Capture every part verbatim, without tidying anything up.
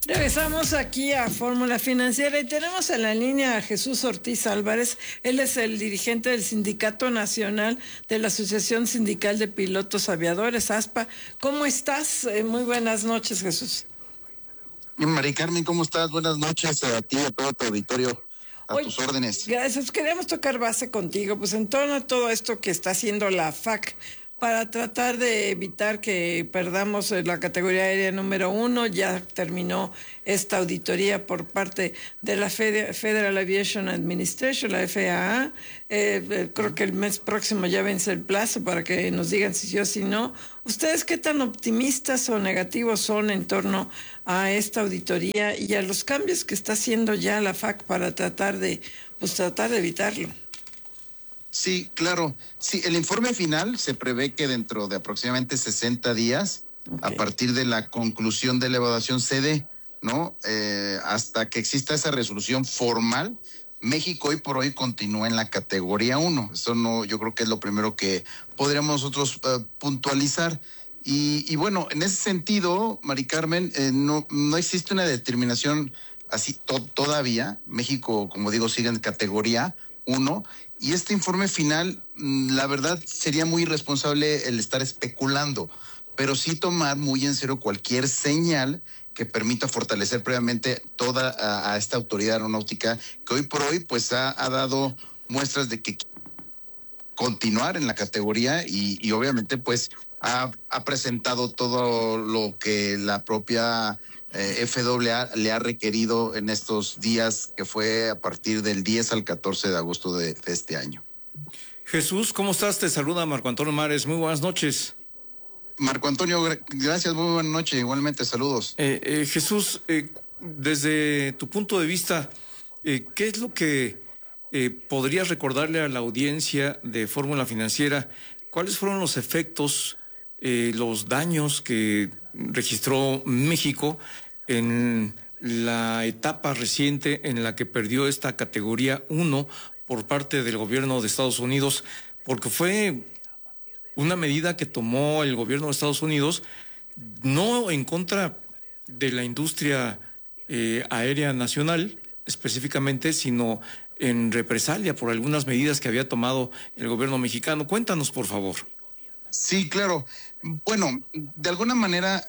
Regresamos aquí a Fórmula Financiera y tenemos en la línea a Jesús Ortiz Álvarez. Él es el dirigente del Sindicato Nacional de la Asociación Sindical de Pilotos Aviadores, ASPA. ¿Cómo estás? Eh, muy buenas noches, Jesús. Mari Carmen, ¿cómo estás? Buenas noches a ti y a todo tu auditorio. A Oye, tus órdenes. Gracias. Queremos tocar base contigo, pues en torno a todo esto que está haciendo la F A C para tratar de evitar que perdamos la categoría aérea número uno. Ya terminó esta auditoría por parte de la Federal Aviation Administration, la F A A. Eh, creo que el mes próximo ya vence el plazo para que nos digan si sí o si no. ¿Ustedes qué tan optimistas o negativos son en torno a esta auditoría y a los cambios que está haciendo ya la F A C para tratar de, pues, tratar de evitarlo? Sí, claro. Sí, el informe final se prevé que dentro de aproximadamente sesenta días, okay, a partir de la conclusión de la evaluación se dé, ¿no? Eh, hasta que exista esa resolución formal, México hoy por hoy continúa en la categoría uno. Eso no, yo creo que es lo primero que podríamos nosotros uh, puntualizar. Y, y bueno, en ese sentido, Mari Carmen, eh, no, no existe una determinación así to- todavía. México, como digo, sigue en categoría uno. Y este informe final, la verdad, sería muy irresponsable el estar especulando, pero sí tomar muy en serio cualquier señal que permita fortalecer previamente toda a, a esta autoridad aeronáutica que hoy por hoy pues ha, ha dado muestras de que continuar en la categoría y, y obviamente pues ha, ha presentado todo lo que la propia eh, F A A le ha requerido en estos días, que fue a partir del diez al catorce de agosto de, de este año. Jesús, ¿cómo estás? Te saluda Marco Antonio Mares. Muy buenas noches. Marco Antonio, gracias, muy buenas noches. Igualmente, saludos. Eh, eh, Jesús, eh, desde tu punto de vista, eh, ¿qué es lo que eh, podrías recordarle a la audiencia de Fórmula Financiera? ¿Cuáles fueron los efectos, eh, los daños que registró México en la etapa reciente en la que perdió esta categoría uno por parte del gobierno de Estados Unidos? Porque fue una medida que tomó el gobierno de Estados Unidos no en contra de la industria eh, aérea nacional específicamente, sino en represalia por algunas medidas que había tomado el gobierno mexicano. Cuéntanos, por favor. Sí, claro. Bueno, de alguna manera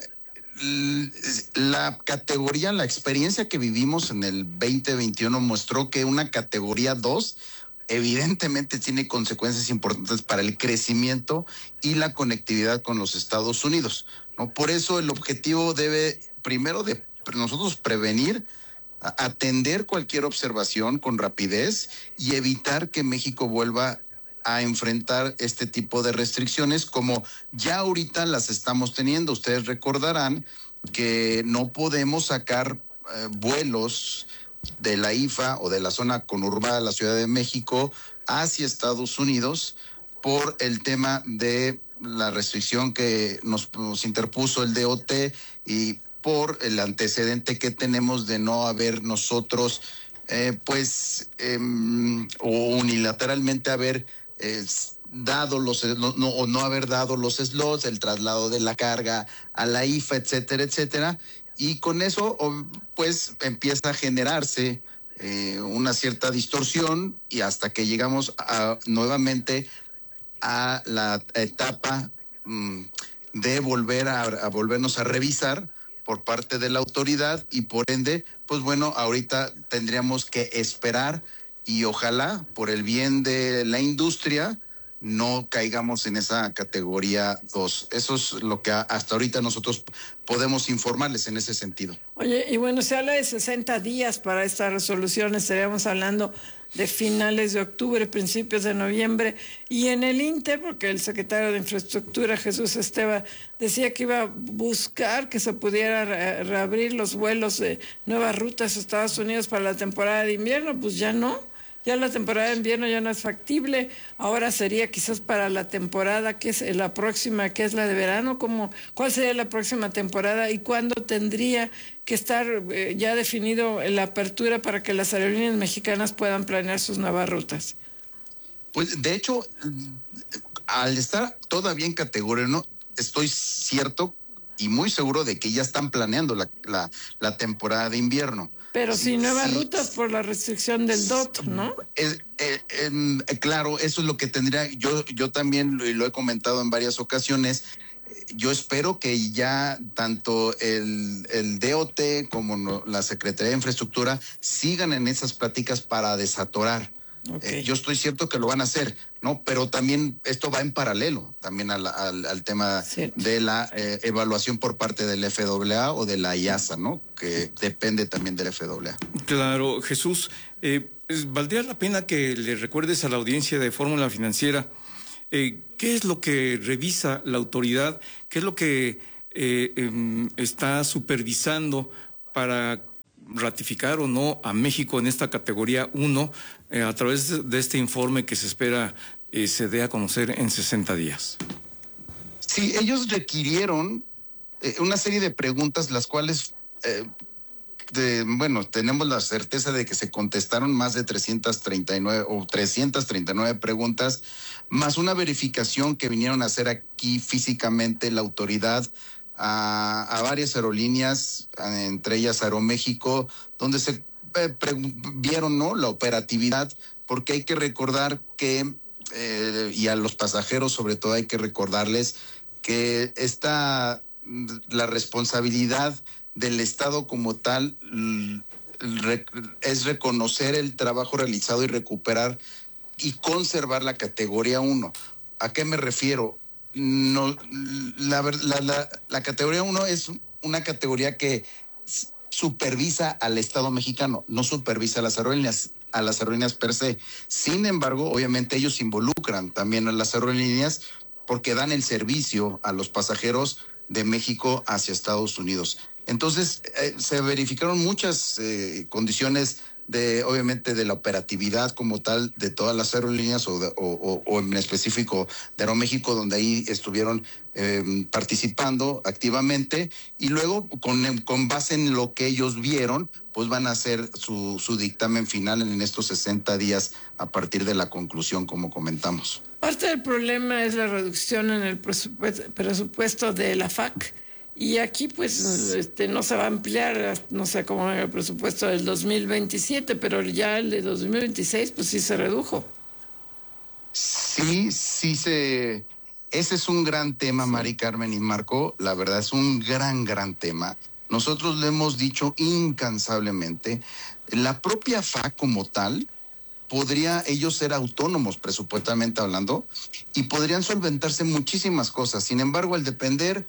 la categoría, la experiencia que vivimos en el veinte veintiuno mostró que una categoría dos evidentemente tiene consecuencias importantes para el crecimiento y la conectividad con los Estados Unidos, ¿no? Por eso el objetivo debe primero de nosotros prevenir, atender cualquier observación con rapidez y evitar que México vuelva a enfrentar este tipo de restricciones como ya ahorita las estamos teniendo. Ustedes recordarán que no podemos sacar eh, vuelos de la I F A o de la zona conurbada de la Ciudad de México hacia Estados Unidos por el tema de la restricción que nos, nos interpuso el D O T y por el antecedente que tenemos de no haber nosotros eh, pues eh, o unilateralmente haber Eh, dado los no, no, o no haber dado los slots, el traslado de la carga a la I F A, etcétera, etcétera, y con eso pues empieza a generarse eh, una cierta distorsión y hasta que llegamos a, nuevamente a la etapa mmm, de volver a, a volvernos a revisar por parte de la autoridad y por ende, pues bueno, ahorita tendríamos que esperar y ojalá, por el bien de la industria, no caigamos en esa categoría dos. Eso es lo que hasta ahorita nosotros podemos informarles en ese sentido. Oye, y bueno, se habla de sesenta días para esta resolución. Estaríamos hablando de finales de octubre, principios de noviembre. Y en el Inter, porque el secretario de Infraestructura, Jesús Esteva, decía que iba a buscar que se pudiera re- reabrir los vuelos de nuevas rutas a Estados Unidos para la temporada de invierno. Pues ya no. Ya la temporada de invierno ya no es factible, ahora sería quizás para la temporada que es la próxima, que es la de verano. ¿Cómo, ¿Cuál sería la próxima temporada y cuándo tendría que estar eh, ya definido la apertura para que las aerolíneas mexicanas puedan planear sus nuevas rutas? Pues de hecho, al estar todavía en categoría uno, estoy cierto y muy seguro de que ya están planeando la, la, la temporada de invierno. Pero sí, sin nuevas sí, rutas por la restricción del D O T, ¿no? Eh, eh, eh, claro, eso es lo que tendría, yo, yo también lo, lo he comentado en varias ocasiones. Yo espero que ya tanto el, el D O T como no, la Secretaría de Infraestructura sigan en esas pláticas para desatorar. Okay. Eh, yo estoy cierto que lo van a hacer, ¿no? Pero también esto va en paralelo también al, al, al tema sí. de la eh, evaluación por parte del F A A o de la I A S A, ¿no? Que depende también del F A A. Claro, Jesús, eh, valdría la pena que le recuerdes a la audiencia de Fórmula Financiera eh, qué es lo que revisa la autoridad, qué es lo que eh, eh, está supervisando para ratificar o no a México en esta categoría uno eh, a través de, de este informe que se espera eh, se dé a conocer en sesenta días. Sí, ellos requirieron eh, una serie de preguntas, las cuales, eh, de, bueno, tenemos la certeza de que se contestaron más de trescientas treinta y nueve o trescientas treinta y nueve preguntas, más una verificación que vinieron a hacer aquí físicamente la autoridad A, a varias aerolíneas, entre ellas Aeroméxico, donde se eh, vieron, ¿no?, la operatividad, porque hay que recordar que, eh, y a los pasajeros sobre todo hay que recordarles que esta, la responsabilidad del Estado como tal re, es reconocer el trabajo realizado y recuperar y conservar la categoría uno. ¿A qué me refiero? No, la, la, la, la categoría uno es una categoría que supervisa al Estado mexicano, no supervisa a las aerolíneas, a las aerolíneas per se. Sin embargo, obviamente ellos involucran también a las aerolíneas porque dan el servicio a los pasajeros de México hacia Estados Unidos. Entonces, eh, se verificaron muchas eh, condiciones de, obviamente, de la operatividad como tal de todas las aerolíneas o, de, o, o, o en específico de Aeroméxico, donde ahí estuvieron eh, participando activamente, y luego con, con base en lo que ellos vieron, pues van a hacer su, su dictamen final en estos sesenta días a partir de la conclusión, como comentamos. Parte del problema es la reducción en el presupuesto, presupuesto de la F A C. Y aquí, pues, este, no se va a ampliar, no sé cómo el presupuesto del dos mil veintisiete, pero ya el de dos mil veintiséis, pues sí se redujo. Sí, sí se... Ese es un gran tema, sí. Mari Carmen y Marco, la verdad es un gran, gran tema. Nosotros le hemos dicho incansablemente, la propia F A C como tal, podría ellos ser autónomos presupuestalmente hablando y podrían solventarse muchísimas cosas. Sin embargo, al depender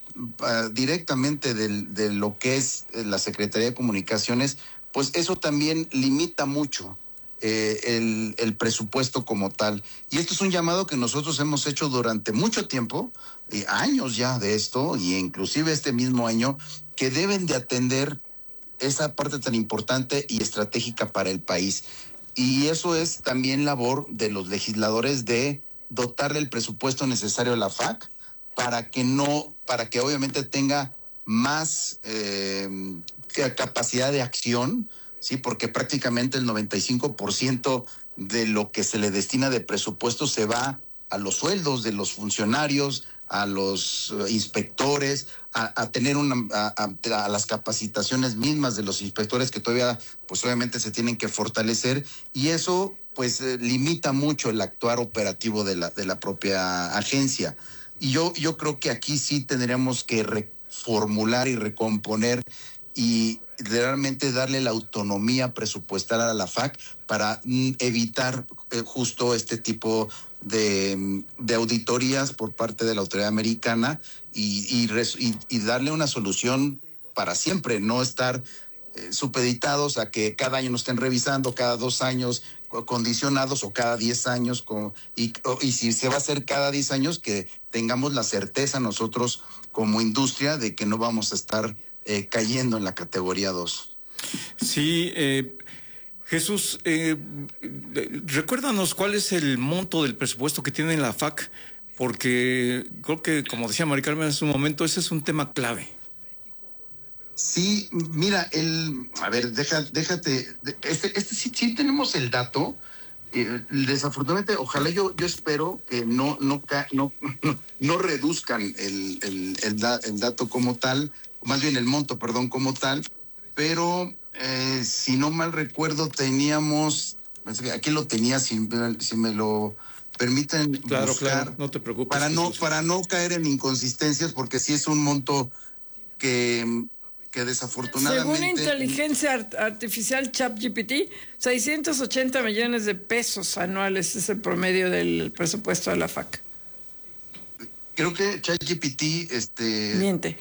Uh, directamente del, de lo que es la Secretaría de Comunicaciones, pues eso también limita mucho eh, el, el presupuesto como tal. Y esto es un llamado que nosotros hemos hecho durante mucho tiempo, eh, años ya de esto, y inclusive este mismo año, que deben de atender esa parte tan importante y estratégica para el país. Y eso es también labor de los legisladores de dotarle el presupuesto necesario a la F A C para que no, para que obviamente tenga más eh, capacidad de acción, sí, porque prácticamente el noventa y cinco por ciento de lo que se le destina de presupuesto se va a los sueldos de los funcionarios, a los uh, inspectores, a, a tener una, a, a, a las capacitaciones mismas de los inspectores que todavía, pues obviamente se tienen que fortalecer, y eso pues eh, limita mucho el actuar operativo de la, de la propia agencia. Y yo, yo creo que aquí sí tendríamos que reformular y recomponer y realmente darle la autonomía presupuestal a la F A C para mm, evitar eh, justo este tipo de, de auditorías por parte de la autoridad americana y, y, res, y, y darle una solución para siempre, no estar eh, supeditados a que cada año nos estén revisando, cada dos años condicionados o cada diez años con, y, y si se va a hacer cada diez años que tengamos la certeza nosotros como industria de que no vamos a estar eh, cayendo en la categoría dos. Sí, eh, Jesús, eh, recuérdanos cuál es el monto del presupuesto que tiene la F A C, porque creo que, como decía Mari Carmen hace un momento, ese es un tema clave. Sí, mira, el, a ver, deja, déjate, este, este sí, sí tenemos el dato, eh, desafortunadamente, ojalá yo, yo espero que no, no, no, no, no reduzcan el, el, el, da, el dato como tal, más bien el monto, perdón, como tal, pero eh, si no mal recuerdo teníamos, aquí lo tenía, si, si me lo permiten claro, buscar, claro, no te preocupes. Para no, para no caer en inconsistencias, porque sí es un monto que, que desafortunadamente... Según inteligencia art artificial ChatGPT, seiscientos ochenta millones de pesos anuales es el promedio del presupuesto de la F A C. Creo que ChatGPT, este... Miente.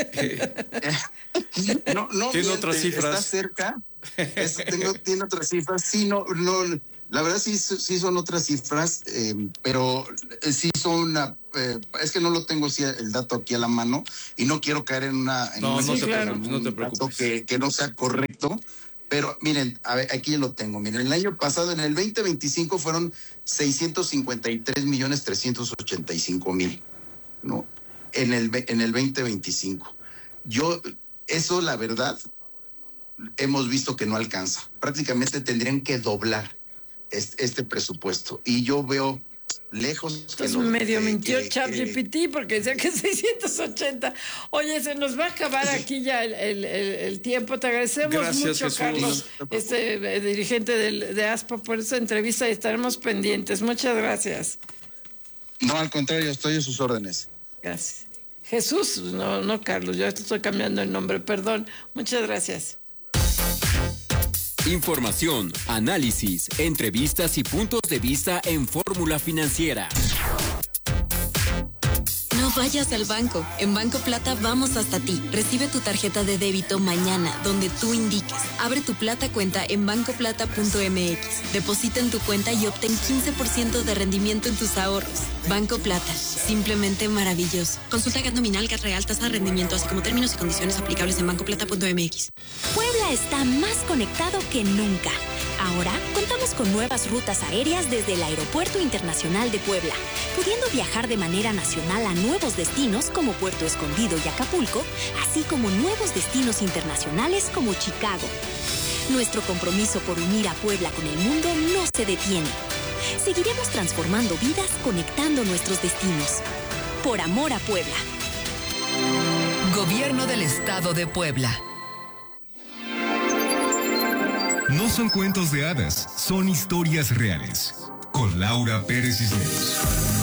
no, no tiene miente, otras cifras. Está cerca. Es, tengo, tiene otras cifras. Sí, no, no, la verdad sí, sí son otras cifras, eh, pero sí son una... Eh, es que no lo tengo sí, el dato aquí a la mano y no quiero caer en una... En no, una no, sí, te claro. preocupes, no te preocupes. Que, que no sea correcto. Pero miren, a ver, aquí lo tengo. Miren, el año pasado, en el veinte veinticinco, fueron seiscientos cincuenta y tres millones trescientos ochenta y cinco mil. ¿No? En el, en el veinte veinticinco. Yo, eso la verdad, hemos visto que no alcanza. Prácticamente tendrían que doblar este, este presupuesto. Y yo veo lejos... Entonces que no, medio que, mintió que, ChatGPT que... porque decía que seiscientos ochenta. Oye, se nos va a acabar aquí ya el, el, el, el tiempo. Te agradecemos Gracias, mucho, Jesús. Carlos, este eh, dirigente del, de ASPA, por esta entrevista y estaremos pendientes. Muchas gracias. No, al contrario, estoy a sus órdenes. Gracias. Jesús, no, no Carlos, yo estoy cambiando el nombre, perdón. Muchas gracias. Información, análisis, entrevistas y puntos de vista en Fórmula Financiera. No vayas al banco. En Banco Plata vamos hasta ti. Recibe tu tarjeta de débito mañana, donde tú indiques. Abre tu Plata cuenta en banco plata punto m x. Deposita en tu cuenta y obtén quince por ciento de rendimiento en tus ahorros. Banco Plata. Simplemente maravilloso. Consulta G A T nominal, G A T real, tasa de rendimiento, así como términos y condiciones aplicables en banco plata punto m x. Puebla está más conectado que nunca. Ahora contamos con nuevas rutas aéreas desde el Aeropuerto Internacional de Puebla, pudiendo viajar de manera nacional a nuevos destinos como Puerto Escondido y Acapulco, así como nuevos destinos internacionales como Chicago. Nuestro compromiso por unir a Puebla con el mundo no se detiene. Seguiremos transformando vidas conectando nuestros destinos. Por amor a Puebla. Gobierno del Estado de Puebla. No son cuentos de hadas, son historias reales. Con Laura Pérez Cisneros.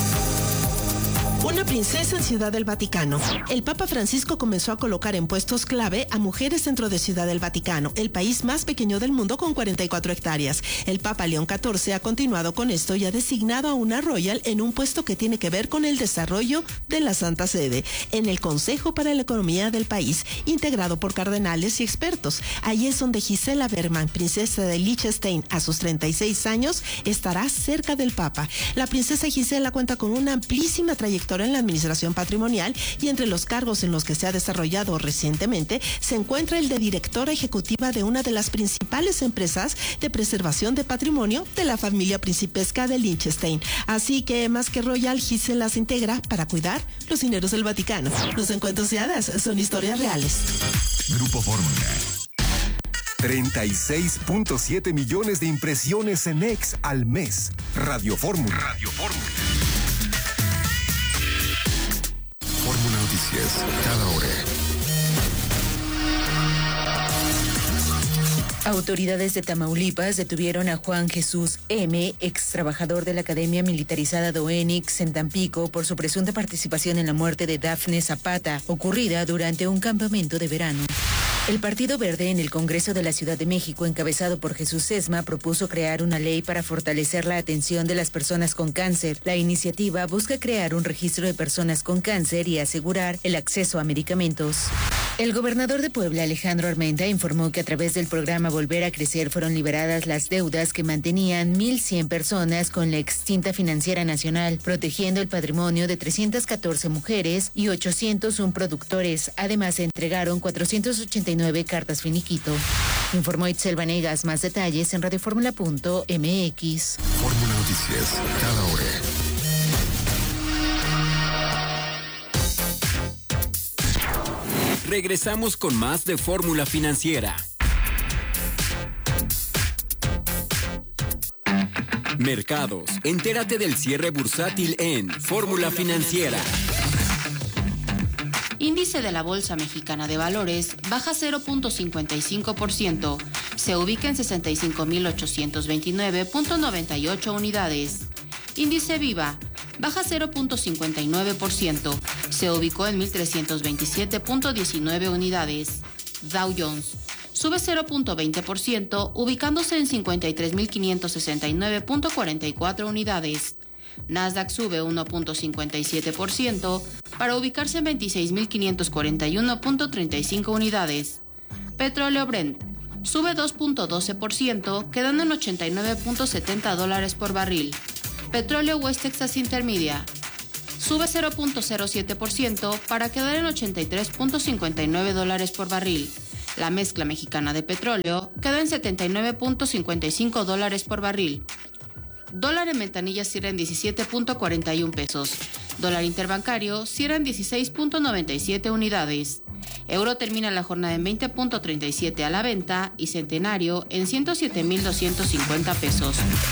Una princesa en Ciudad del Vaticano. El Papa Francisco comenzó a colocar en puestos clave a mujeres dentro de Ciudad del Vaticano, el país más pequeño del mundo con cuarenta y cuatro hectáreas. El Papa León catorce ha continuado con esto y ha designado a una royal en un puesto que tiene que ver con el desarrollo de la Santa Sede, en el Consejo para la Economía del país, integrado por cardenales y expertos. Allí es donde Gisela Berman, princesa de Liechtenstein, a sus treinta y seis años, estará cerca del Papa. La princesa Gisela cuenta con una amplísima trayectoria en la administración patrimonial y entre los cargos en los que se ha desarrollado recientemente se encuentra el de directora ejecutiva de una de las principales empresas de preservación de patrimonio de la familia principesca de Liechtenstein. Así que más que royal, Gisela se integra para cuidar los dineros del Vaticano. Los encuentros de hadas son historias reales. Grupo Fórmula. treinta y seis punto siete millones de impresiones en X al mes. Radio Fórmula. Radio Fórmula. Fórmula Noticias, cada hora. Autoridades de Tamaulipas detuvieron a Juan Jesús M., ex trabajador de la Academia Militarizada de Oenix en Tampico, por su presunta participación en la muerte de Dafne Zapata, ocurrida durante un campamento de verano. El Partido Verde en el Congreso de la Ciudad de México, encabezado por Jesús Sesma, propuso crear una ley para fortalecer la atención de las personas con cáncer. La iniciativa busca crear un registro de personas con cáncer y asegurar el acceso a medicamentos. El gobernador de Puebla, Alejandro Armenta, informó que a través del programa Volver a Crecer fueron liberadas las deudas que mantenían mil cien personas con la extinta Financiera Nacional, protegiendo el patrimonio de trescientas catorce mujeres y ochocientos uno productores. Además, se entregaron cuatrocientas ochenta y nueve cartas finiquito. Informó Itzel Vanegas. Más detalles en radioformula punto m x. Fórmula Noticias, cada hora. Regresamos con más de Fórmula Financiera. Mercados. Entérate del cierre bursátil en Fórmula Financiera. Índice de la Bolsa Mexicana de Valores baja cero punto cincuenta y cinco por ciento. Se ubica en sesenta y cinco mil ochocientos veintinueve punto noventa y ocho unidades. Índice Viva baja cero punto cincuenta y nueve por ciento. Se ubicó en mil trescientos veintisiete punto diecinueve unidades. Dow Jones sube cero punto veinte por ciento, ubicándose en cincuenta y tres mil quinientos sesenta y nueve punto cuarenta y cuatro unidades. Nasdaq sube uno punto cincuenta y siete por ciento para ubicarse en veintiséis mil quinientos cuarenta y uno punto treinta y cinco unidades. Petróleo Brent sube dos punto doce por ciento, quedando en ochenta y nueve punto setenta dólares por barril. Petróleo West Texas Intermedia sube cero punto cero siete por ciento para quedar en ochenta y tres punto cincuenta y nueve dólares por barril. La mezcla mexicana de petróleo queda en setenta y nueve punto cincuenta y cinco dólares por barril. Dólar en ventanilla cierra en diecisiete punto cuarenta y uno pesos. Dólar interbancario cierra en dieciséis punto noventa y siete unidades. Euro termina la jornada en veinte punto treinta y siete a la venta y Centenario en ciento siete mil doscientos cincuenta pesos.